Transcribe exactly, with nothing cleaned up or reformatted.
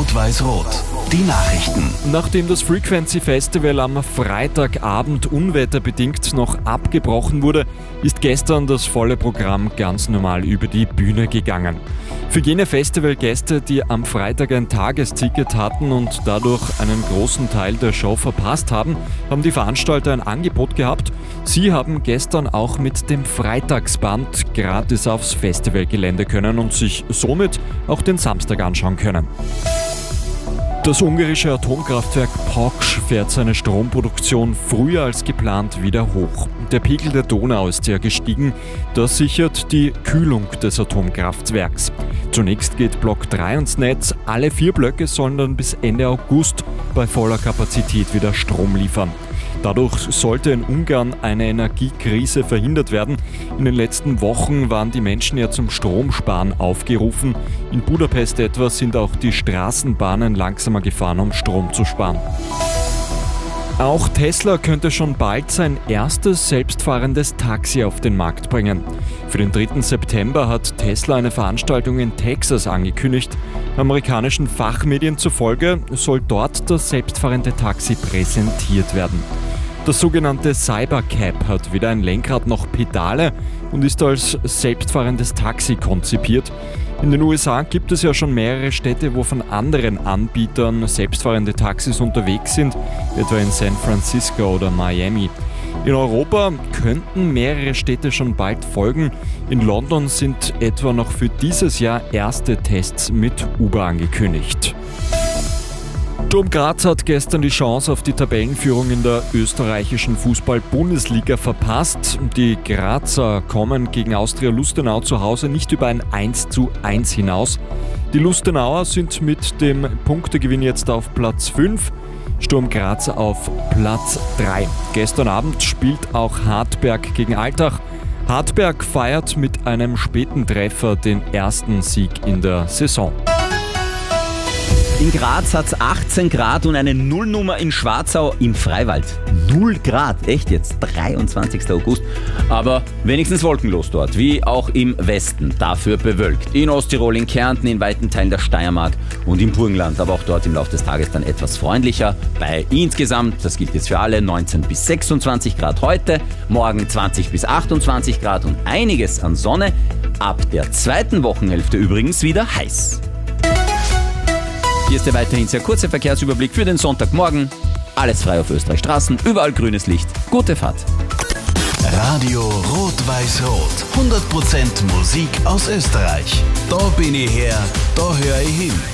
Rot-Weiß-Rot. Die Nachrichten. Nachdem das Frequency Festival am Freitagabend unwetterbedingt noch abgebrochen wurde, ist gestern das volle Programm ganz normal über die Bühne gegangen. Für jene Festivalgäste, die am Freitag ein Tagesticket hatten und dadurch einen großen Teil der Show verpasst haben, haben die Veranstalter ein Angebot gehabt. Sie haben gestern auch mit dem Freitagsband gratis aufs Festivalgelände können und sich somit auch den Samstag anschauen können. Das ungarische Atomkraftwerk Paks fährt seine Stromproduktion früher als geplant wieder hoch. Der Pegel der Donau ist sehr gestiegen. Das sichert die Kühlung des Atomkraftwerks. Zunächst geht Block drei ins Netz. Alle vier Blöcke sollen dann bis Ende August bei voller Kapazität wieder Strom liefern. Dadurch sollte in Ungarn eine Energiekrise verhindert werden. In den letzten Wochen waren die Menschen ja zum Stromsparen aufgerufen. In Budapest etwa sind auch die Straßenbahnen langsamer gefahren, um Strom zu sparen. Auch Tesla könnte schon bald sein erstes selbstfahrendes Taxi auf den Markt bringen. Für den dritten September hat Tesla eine Veranstaltung in Texas angekündigt. Amerikanischen Fachmedien zufolge soll dort das selbstfahrende Taxi präsentiert werden. Das sogenannte Cybercab hat weder ein Lenkrad noch Pedale und ist als selbstfahrendes Taxi konzipiert. In den U S A gibt es ja schon mehrere Städte, wo von anderen Anbietern selbstfahrende Taxis unterwegs sind, etwa in San Francisco oder Miami. In Europa könnten mehrere Städte schon bald folgen. In London sind etwa noch für dieses Jahr erste Tests mit Uber angekündigt. Sturm Graz hat gestern die Chance auf die Tabellenführung in der österreichischen Fußball-Bundesliga verpasst. Die Grazer kommen gegen Austria Lustenau zu Hause nicht über ein eins zu eins hinaus. Die Lustenauer sind mit dem Punktegewinn jetzt auf Platz fünf, Sturm Graz auf Platz drei. Gestern Abend spielt auch Hartberg gegen Altach. Hartberg feiert mit einem späten Treffer den ersten Sieg in der Saison. In Graz hat es achtzehn Grad und eine Nullnummer in Schwarzau im Freiwald. null Grad, echt jetzt, dreiundzwanzigster August. Aber wenigstens wolkenlos dort, wie auch im Westen, dafür bewölkt. In Osttirol, in Kärnten, in weiten Teilen der Steiermark und im Burgenland, aber auch dort im Laufe des Tages dann etwas freundlicher. Bei insgesamt, das gilt jetzt für alle, neunzehn bis sechsundzwanzig Grad heute, morgen zwanzig bis achtundzwanzig Grad und einiges an Sonne. Ab der zweiten Wochenhälfte übrigens wieder heiß. Hier ist der weiterhin sehr kurze Verkehrsüberblick für den Sonntagmorgen. Alles frei auf Österreich Straßen, überall grünes Licht. Gute Fahrt. Radio Rot-Weiß-Rot. hundert Prozent Musik aus Österreich. Da bin ich her, da höre ich hin.